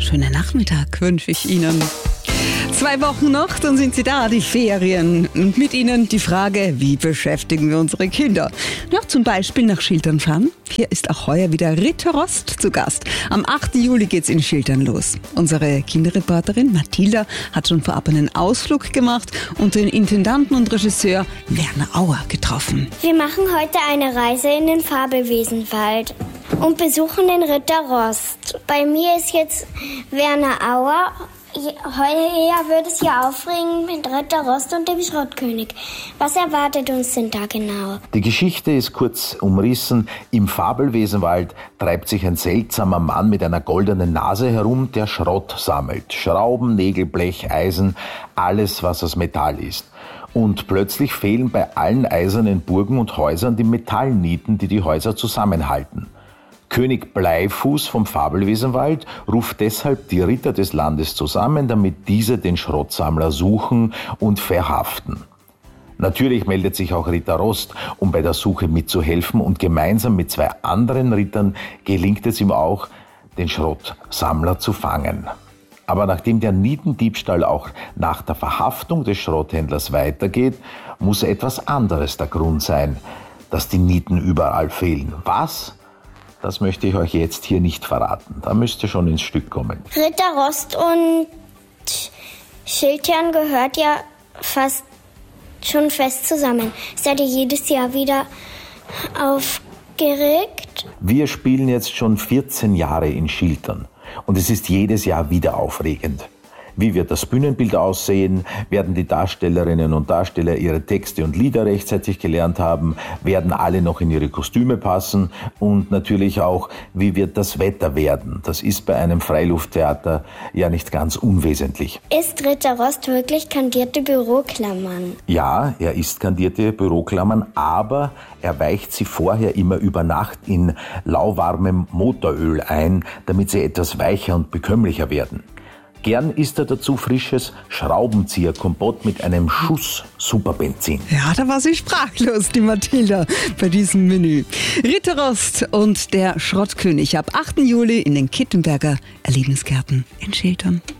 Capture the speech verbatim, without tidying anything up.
schönen Nachmittag wünsche ich Ihnen. Zwei Wochen noch, dann sind sie da, die Ferien. Und mit ihnen die Frage, wie beschäftigen wir unsere Kinder? Ja, zum Beispiel nach Schiltern fahren. Hier ist auch heuer wieder Ritter Rost zu Gast. Am achten Juli geht's in Schiltern los. Unsere Kinderreporterin Mathilda hat schon vorab einen Ausflug gemacht und den Intendanten und Regisseur Werner Auer getroffen. Wir machen heute eine Reise in den Fabelwesenwald und besuchen den Ritter Rost. Bei mir ist jetzt Werner Auer. Heuer wird es ja aufregend mit Ritter Rost und dem Schrottkönig. Was erwartet uns denn da genau? Die Geschichte ist kurz umrissen. Im Fabelwesenwald treibt sich ein seltsamer Mann mit einer goldenen Nase herum, der Schrott sammelt. Schrauben, Nägel, Blech, Eisen, alles, was aus Metall ist. Und plötzlich fehlen bei allen eisernen Burgen und Häusern die Metallnieten, die die Häuser zusammenhalten. König Bleifuß vom Fabelwesenwald ruft deshalb die Ritter des Landes zusammen, damit diese den Schrottsammler suchen und verhaften. Natürlich meldet sich auch Ritter Rost, um bei der Suche mitzuhelfen, und gemeinsam mit zwei anderen Rittern gelingt es ihm auch, den Schrottsammler zu fangen. Aber nachdem der Nietendiebstahl auch nach der Verhaftung des Schrotthändlers weitergeht, muss etwas anderes der Grund sein, dass die Nieten überall fehlen. Was? Das möchte ich euch jetzt hier nicht verraten. Da müsst ihr schon ins Stück kommen. Ritter Rost und Schiltern gehört ja fast schon fest zusammen. Seid ihr jedes Jahr wieder aufgeregt? Wir spielen jetzt schon vierzehn Jahre in Schiltern. Und es ist jedes Jahr wieder aufregend. Wie wird das Bühnenbild aussehen? Werden die Darstellerinnen und Darsteller ihre Texte und Lieder rechtzeitig gelernt haben? Werden alle noch in ihre Kostüme passen? Und natürlich auch, wie wird das Wetter werden? Das ist bei einem Freilufttheater ja nicht ganz unwesentlich. Ist Ritter Rost wirklich kandierte Büroklammern? Ja, er ist kandierte Büroklammern, aber er weicht sie vorher immer über Nacht in lauwarmem Motoröl ein, damit sie etwas weicher und bekömmlicher werden. Gern isst er dazu frisches Schraubenzieher-Kompott mit einem Schuss Superbenzin. Ja, da war sie sprachlos, die Mathilda, bei diesem Menü. Ritter Rost und der Schrottkönig ab achten Juli in den Kittenberger Erlebnisgärten in Schiltern.